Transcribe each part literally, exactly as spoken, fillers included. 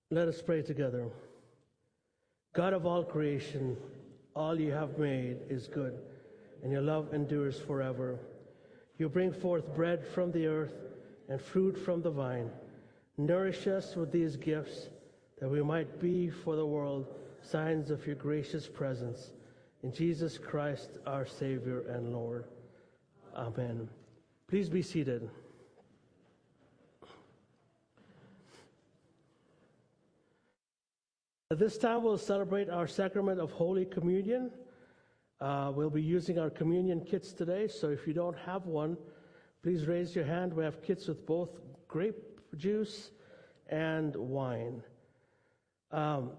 Let us pray together. God of all creation, all you have made is good, and your love endures forever. You bring forth bread from the earth and fruit from the vine. Nourish us with these gifts, that we might be for the world signs of your gracious presence. In Jesus Christ, our Savior and Lord. Amen. Please be seated. At this time, we'll celebrate our sacrament of Holy Communion. Uh, we'll be using our communion kits today, so if you don't have one, please raise your hand. We have kits with both grape juice and wine. Um,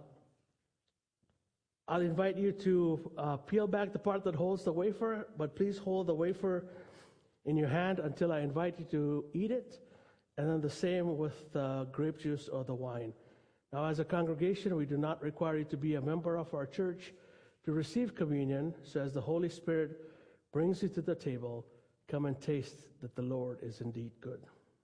I'll invite you to uh, peel back the part that holds the wafer, but please hold the wafer in your hand until I invite you to eat it, and then the same with the grape juice or the wine. Now, as a congregation, we do not require you to be a member of our church to receive communion, so as the Holy Spirit brings you to the table, come and taste that the Lord is indeed good.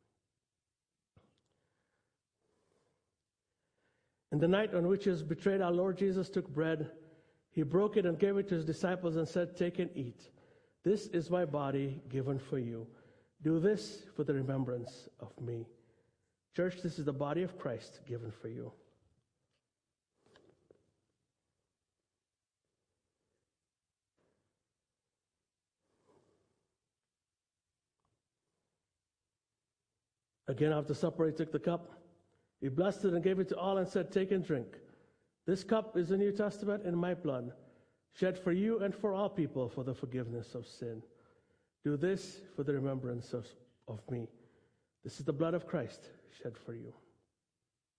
In the night on which he was betrayed, our Lord Jesus took bread. He broke it and gave it to his disciples and said, "Take and eat. This is my body given for you. Do this for the remembrance of me." Church, this is the body of Christ given for you. Again, after supper, he took the cup. He blessed it and gave it to all and said, "Take and drink. This cup is the New Testament in my blood, shed for you and for all people for the forgiveness of sin. Do this for the remembrance of, of me." This is the blood of Christ shed for you.